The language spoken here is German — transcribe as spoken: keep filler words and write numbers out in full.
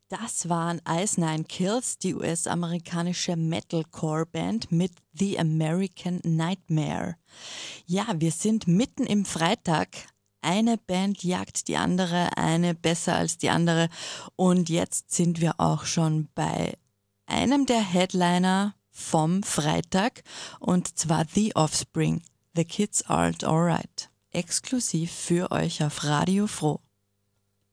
Das waren Ice Nine Kills, die U S-amerikanische Metalcore-Band mit The American Nightmare. Ja, wir sind mitten im Freitag. Eine Band jagt die andere, eine besser als die andere. Und jetzt sind wir auch schon bei einem der Headliner vom Freitag, und zwar The Offspring. The Kids Aren't Alright. Exklusiv für euch auf Radio Froh.